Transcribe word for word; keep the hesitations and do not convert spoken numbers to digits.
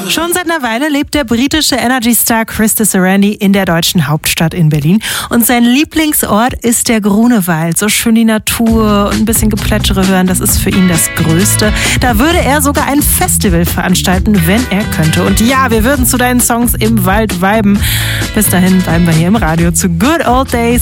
Schon seit einer Weile lebt der britische Energy-Star Chris de Serendy in der deutschen Hauptstadt in Berlin. Und sein Lieblingsort ist der Grunewald. So schön die Natur und ein bisschen Geplätschere hören, das ist für ihn das Größte. Da würde er sogar ein Festival veranstalten, wenn er könnte. Und ja, wir würden zu deinen Songs im Wald viben. Bis dahin bleiben wir hier im Radio zu Good Old Days.